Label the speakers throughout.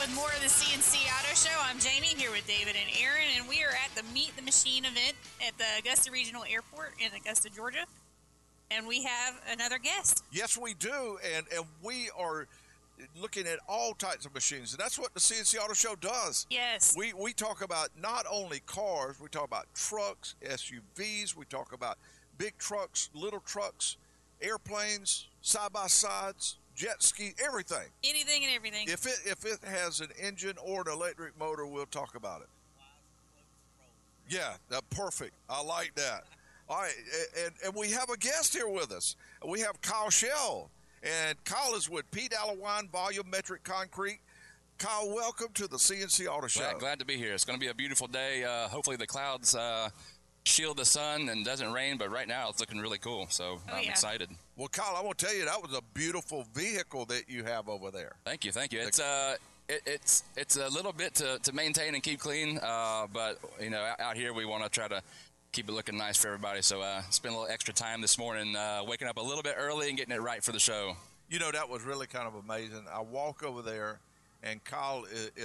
Speaker 1: with more of the CNC Auto Show. I'm Jamie here with David and Aaron, and we are at the Meet the Machine event at the Augusta Regional Airport in Augusta, Georgia. And we have another guest.
Speaker 2: Yes, we do, and we are looking at all types of machines, and that's what the CNC Auto Show does.
Speaker 1: Yes.
Speaker 2: We talk about not only cars, we talk about trucks, SUVs, we talk about big trucks, little trucks, airplanes, side-by-sides, jet ski, everything.
Speaker 1: Anything and everything.
Speaker 2: If it has an engine or an electric motor, we'll talk about it. Yeah, perfect. I like that. All right, and we have a guest here with us. We have Kyle Shell, and Kyle is with Pete Allewine Volumetric Concrete. Kyle, welcome to the CNC Auto Show.
Speaker 3: Glad to be here. It's going to be a beautiful day. Hopefully the clouds shield the sun and doesn't rain, but right now it's looking really cool, so I'm excited.
Speaker 2: Well, Kyle, I want to tell you, that was a beautiful vehicle that you have over there.
Speaker 3: Thank you. It's it's a little bit to maintain and keep clean, but you know, out here we want to try to keep it looking nice for everybody, so spend a little extra time this morning waking up a little bit early and getting it right for the show.
Speaker 2: You know, that was really kind of amazing. I walk over there, and Kyle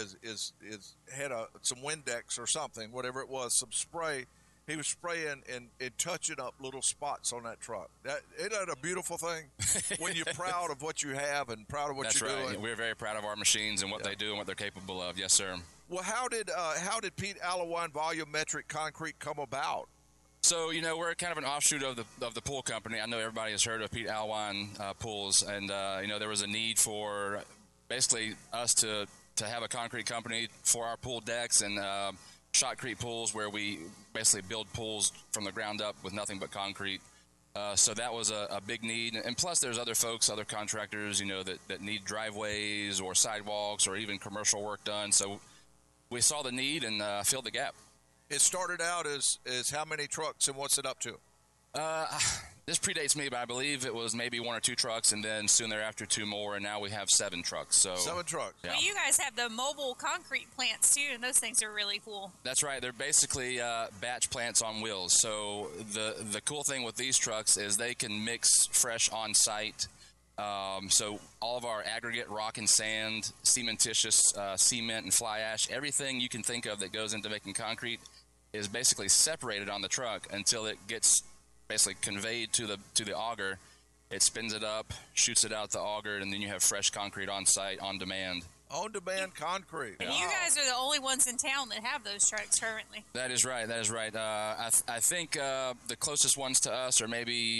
Speaker 2: had some Windex or something, whatever it was, some spray. He was spraying and touching up little spots on that truck. Isn't that a beautiful thing? When you're proud of what you have and proud of what you're doing.
Speaker 3: That's right. We're very proud of our machines and what they do and what they're capable of. Yes, sir.
Speaker 2: Well, how did Pete Allewine Volumetric Concrete come about?
Speaker 3: So, you know, we're kind of an offshoot of the pool company. I know everybody has heard of Pete Allewine Pools, and you know, there was a need for basically us to have a concrete company for our pool decks and shotcrete pools, where we basically build pools from the ground up with nothing but concrete. So that was a big need. And plus there's other folks, other contractors, you know, that need driveways or sidewalks or even commercial work done. So we saw the need and filled the gap.
Speaker 2: It started out as how many trucks, and what's it up to?
Speaker 3: This predates me, but I believe it was maybe 1 or 2 trucks, and then soon thereafter 2 more, and now we have 7 trucks. So
Speaker 2: 7 trucks.
Speaker 3: Yeah.
Speaker 1: Well, you guys have the mobile concrete plants, too, and those things are really cool.
Speaker 3: That's right. They're basically batch plants on wheels. So the cool thing with these trucks is they can mix fresh on site. So all of our aggregate, rock and sand, cementitious, cement and fly ash, everything you can think of that goes into making concrete is basically separated on the truck until it gets basically conveyed to the auger. It spins it up, shoots it out the auger, and then you have fresh concrete on site, on demand.
Speaker 2: On-demand concrete.
Speaker 1: And you guys are the only ones in town that have those trucks currently.
Speaker 3: That is right. I think the closest ones to us are maybe